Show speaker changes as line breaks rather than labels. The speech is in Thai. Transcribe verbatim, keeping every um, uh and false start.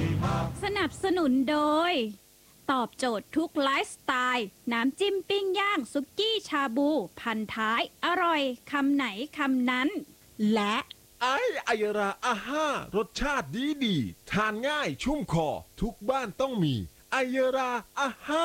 สนับสนุนโดยตอบโจทย์ทุกไลฟ์สไตล์น้ำจิ้มปิ้งย่างซุกี้ชาบูพันท้ายอร่อยคำไหนคำนั้นและ
ไอไอยราอาห้ารสชาติดีดีทานง่ายชุ่มคอทุกบ้านต้องมีไอยราอาห้า